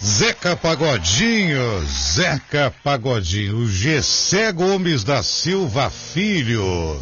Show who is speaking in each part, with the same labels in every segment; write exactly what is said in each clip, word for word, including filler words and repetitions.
Speaker 1: Zeca Pagodinho, Zeca Pagodinho, Gessé Gomes da Silva Filho.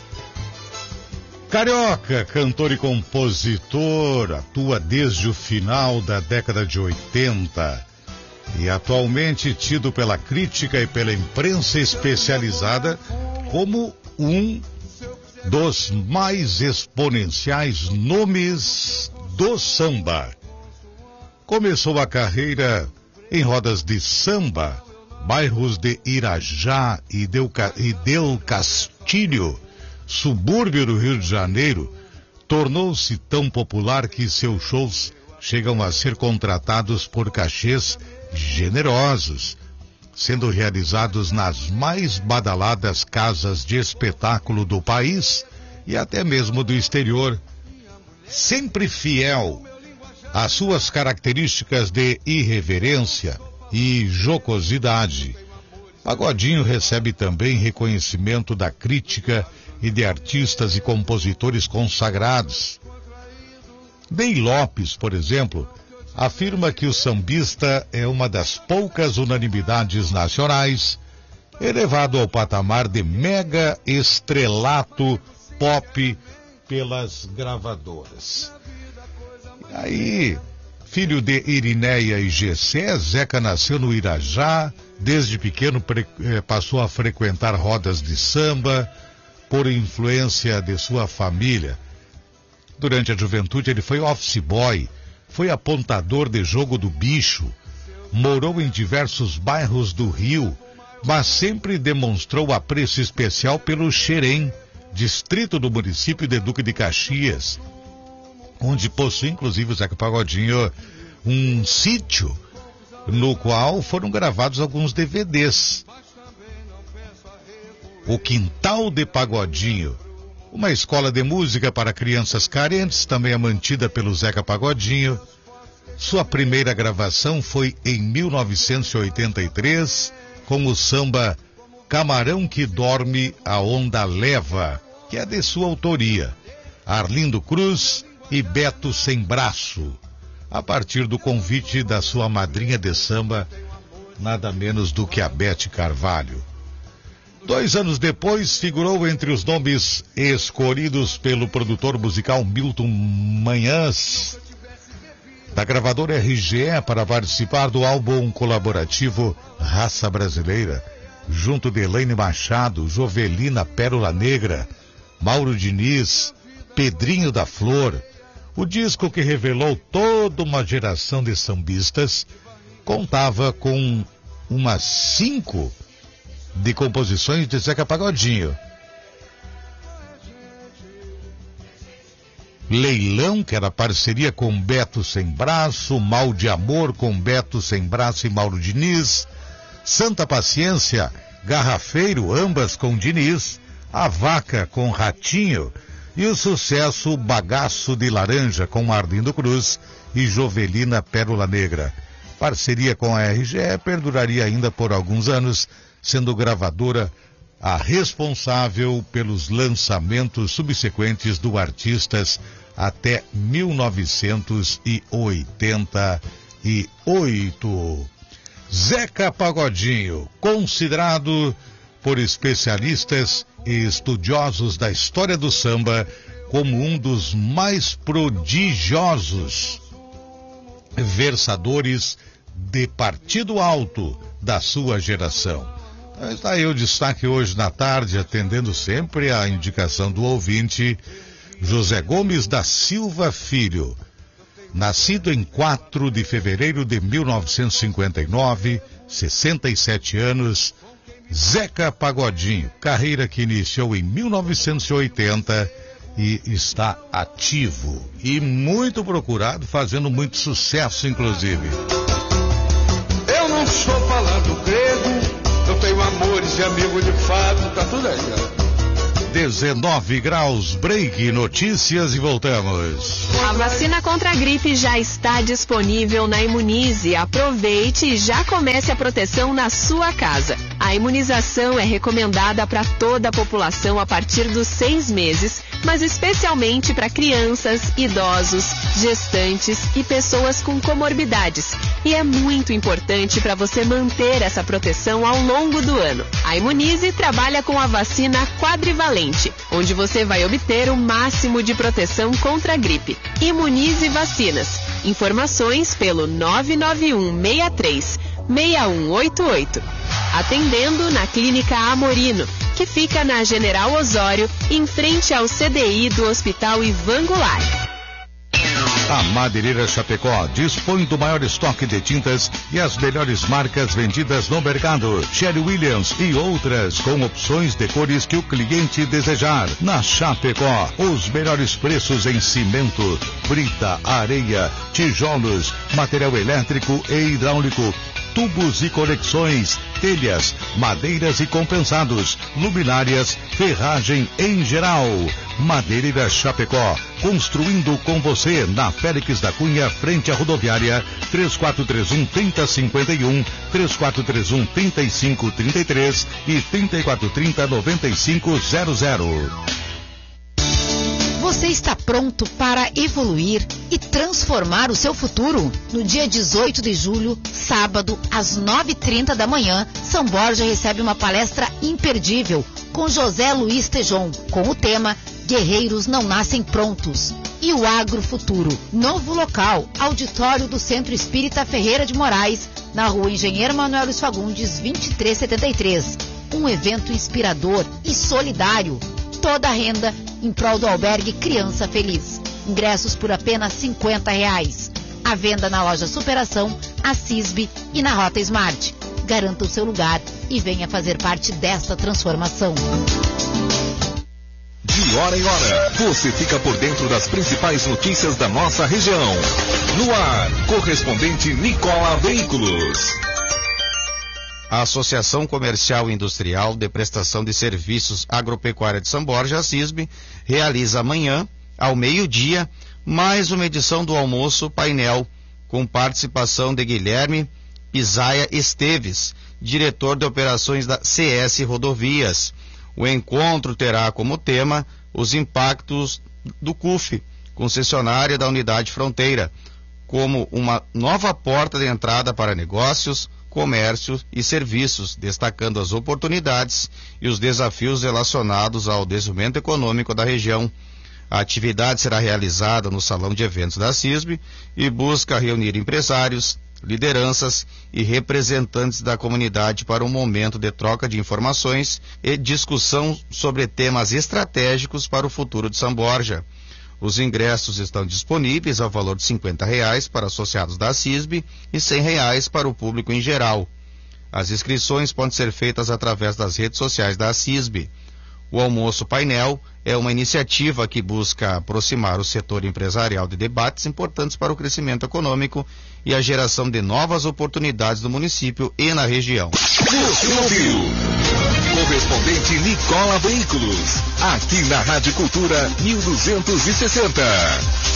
Speaker 1: Carioca, cantor e compositor, atua desde o final da década de oitenta e atualmente tido pela crítica e pela imprensa especializada como um dos mais exponenciais nomes do samba. Começou a carreira em rodas de samba, bairros de Irajá e Del, e Del Castilho, subúrbio do Rio de Janeiro. Tornou-se tão popular que seus shows chegam a ser contratados por cachês generosos, sendo realizados nas mais badaladas casas de espetáculo do país e até mesmo do exterior. Sempre fiel às suas características de irreverência e jocosidade, Pagodinho recebe também reconhecimento da crítica e de artistas e compositores consagrados. Ney Lopes, por exemplo, afirma que o sambista é uma das poucas unanimidades nacionais, elevado ao patamar de mega estrelato pop pelas gravadoras. E aí, filho de Irineia e Gessé, Zeca nasceu no Irajá, desde pequeno pre- passou a frequentar rodas de samba, por influência de sua família. Durante a juventude ele foi office boy, foi apontador de jogo do bicho, morou em diversos bairros do Rio, mas sempre demonstrou apreço especial pelo Xerém, distrito do município de Duque de Caxias, onde possui inclusive o Zeca Pagodinho um sítio no qual foram gravados alguns D V Ds. O Quintal de Pagodinho, uma escola de música para crianças carentes, também é mantida pelo Zeca Pagodinho. Sua primeira gravação foi em mil novecentos e oitenta e três, com o samba Camarão que Dorme, a Onda Leva, que é de sua autoria, Arlindo Cruz e Beto Sem Braço, a partir do convite da sua madrinha de samba, nada menos do que a Bete Carvalho. Dois anos depois, figurou entre os nomes escolhidos pelo produtor musical Milton Manhãs, da gravadora R G E, para participar do álbum colaborativo Raça Brasileira, junto de Elaine Machado, Jovelina Pérola Negra, Mauro Diniz, Pedrinho da Flor. O disco, que revelou toda uma geração de sambistas, contava com umas cinco de composições de Zeca Pagodinho. Leilão, que era parceria com Beto Sem Braço, Mal de Amor com Beto Sem Braço e Mauro Diniz, Santa Paciência, Garrafeiro, ambas com Diniz, A Vaca com Ratinho, e o sucesso Bagaço de Laranja com Arlindo Cruz e Jovelina Pérola Negra. Parceria com a R G E perduraria ainda por alguns anos, sendo gravadora a responsável pelos lançamentos subsequentes do artistas até mil novecentos e oitenta e oito. Zeca Pagodinho, considerado por especialistas e estudiosos da história do samba como um dos mais prodigiosos versadores de partido alto da sua geração. Então está aí o destaque hoje na tarde, atendendo sempre a indicação do ouvinte, José Gomes da Silva Filho. Nascido em quatro de fevereiro de mil novecentos e cinquenta e nove, sessenta e sete anos, Zeca Pagodinho, carreira que iniciou em mil novecentos e oitenta e está ativo e muito procurado, fazendo muito sucesso, inclusive.
Speaker 2: Eu não estou falando grego, eu tenho amores e amigos de fato, tá tudo aí, ó.
Speaker 1: dezenove graus, break, notícias e voltamos.
Speaker 3: A vacina contra a gripe já está disponível na Imunize. Aproveite e já comece a proteção na sua casa. A imunização é recomendada para toda a população a partir dos seis meses, mas especialmente para crianças, idosos, gestantes e pessoas com comorbidades. E é muito importante para você manter essa proteção ao longo do ano. A Imunize trabalha com a vacina quadrivalente, onde você vai obter o máximo de proteção contra a gripe. Imunize Vacinas. Informações pelo nove nove um seis três seis um oito oito. Atendendo na Clínica Amorino, que fica na General Osório, em frente ao C D I do Hospital Ivan Goulart.
Speaker 4: A Madeireira Chapecó dispõe do maior estoque de tintas e as melhores marcas vendidas no mercado. Sherry Williams e outras com opções de cores que o cliente desejar. Na Chapecó, os melhores preços em cimento, brita, areia, tijolos, material elétrico e hidráulico, tubos e conexões, telhas, madeiras e compensados, luminárias, ferragem em geral. Madeireira Chapecó, construindo com você na Félix da Cunha, frente à rodoviária. Três quatro três um, três zero cinco um, três quatro três um, três cinco três três e três quatro três zero, nove cinco zero zero.
Speaker 5: Você está pronto para evoluir e transformar o seu futuro? No dia dezoito de julho, sábado, às nove e trinta da manhã, São Borja recebe uma palestra imperdível com José Luiz Tejon, com o tema Guerreiros Não Nascem Prontos e o Agrofuturo. Novo local, auditório do Centro Espírita Ferreira de Moraes, na rua Engenheiro Manuel Luiz Fagundes, vinte e três setenta e três. Um evento inspirador e solidário. Toda a renda em prol do albergue Criança Feliz. Ingressos por apenas cinquenta reais. À venda na loja Superação, a Cisbe e na Rota Smart. Garanta o seu lugar e venha fazer parte desta transformação.
Speaker 6: De hora em hora, você fica por dentro das principais notícias da nossa região. No ar, correspondente Nicola Veículos.
Speaker 7: A Associação Comercial e Industrial de Prestação de Serviços Agropecuária de São Borja, a CISB, realiza amanhã, ao meio-dia, mais uma edição do almoço painel, com participação de Guilherme Pisaia Esteves, diretor de operações da C S Rodovias. O encontro terá como tema os impactos do C U F, concessionária da Unidade Fronteira, como uma nova porta de entrada para negócios, comércio e serviços, destacando as oportunidades e os desafios relacionados ao desenvolvimento econômico da região. A atividade será realizada no Salão de Eventos da CISB e busca reunir empresários, lideranças e representantes da comunidade para um momento de troca de informações e discussão sobre temas estratégicos para o futuro de São Borja. Os ingressos estão disponíveis ao valor de cinquenta reais para associados da CISB e cem reais para o público em geral. As inscrições podem ser feitas através das redes sociais da CISB. O Almoço Painel é uma iniciativa que busca aproximar o setor empresarial de debates importantes para o crescimento econômico e a geração de novas oportunidades no município e na região.
Speaker 6: Você ouviu? Correspondente Nicola Veículos, aqui na Rádio Cultura mil duzentos e sessenta.